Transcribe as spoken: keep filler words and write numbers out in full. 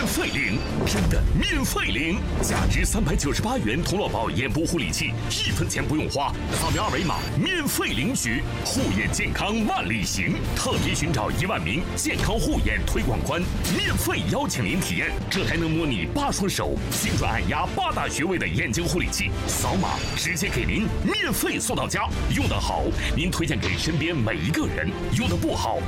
费领，真的免费领！价值三百九十八元童乐宝眼部护理器，一分钱不用花，扫描二维码免费领取。护眼健康万里行，特别寻找一万名健康护眼推广官，免费邀请您体验，这还能模拟八双手、精准按压八大穴位的眼睛护理器，扫码直接给您免费送到家。用得好，您推荐给身边每一个人；用得不好，